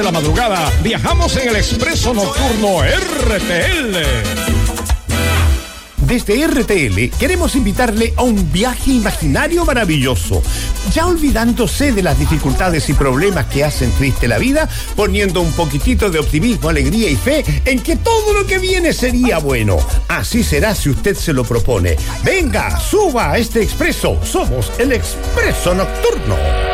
de la madrugada, viajamos en el expreso nocturno RTL. Desde RTL queremos invitarle a un viaje imaginario maravilloso, ya olvidándose de las dificultades y problemas que hacen triste la vida, poniendo un poquitito de optimismo, alegría y fe en que todo lo que viene sería bueno. Así será si usted se lo propone. Venga, suba a este expreso. Somos el Expreso Nocturno.